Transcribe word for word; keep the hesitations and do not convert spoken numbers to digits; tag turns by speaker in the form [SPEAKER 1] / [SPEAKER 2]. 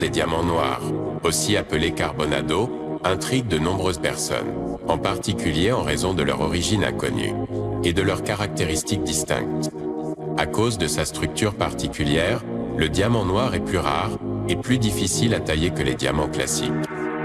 [SPEAKER 1] Les diamants noirs, aussi appelés carbonado, intriguent de nombreuses personnes, en particulier en raison de leur origine inconnue et de leurs caractéristiques distinctes. À cause de sa structure particulière, le diamant noir est plus rare et plus difficile à tailler que les diamants classiques.